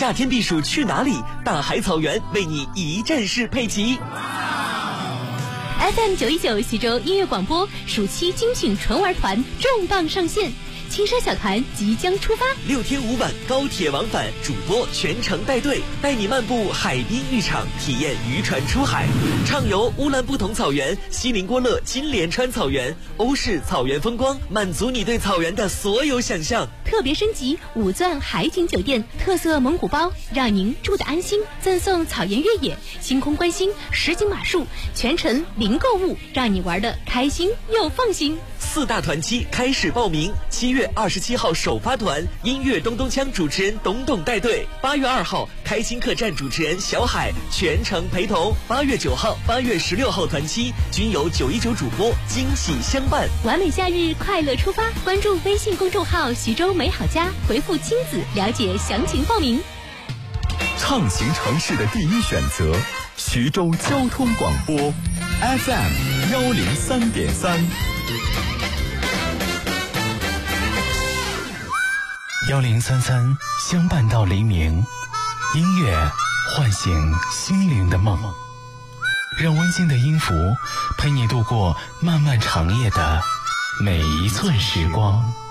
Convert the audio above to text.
夏天避暑去哪里？大海草原为你一站式配齐。 FM919徐州音乐广播暑期精品纯玩团重磅上线，轻奢小团即将出发 ，6天5晚高铁往返，主播全程带队，带你漫步海滨浴场，体验渔船出海，畅游乌兰布统草原、锡林郭勒金莲川草原、欧式草原风光，满足你对草原的所有想象。 特别升级5钻海景酒店，特色蒙古包，让您住得安心。赠送草原越野、星空观星、实景马术，全程零购物，让你玩得开心又放心。 4大团期开始报名，7月27号首发团，音乐咚咚锵主持人董董带队；8月2号开心客栈主持人小海全程陪同；8月9号、8月16号团期均由919主播惊喜相伴。 完美假日，快乐出发！关注微信公众号徐州美好家，回复亲子了解详情报名。 畅行城市的第一选择，徐州交通广播 FM103.3。1033相伴到黎明，音乐唤醒心灵的梦，让温馨的音符陪你度过漫漫长夜的每一寸时光。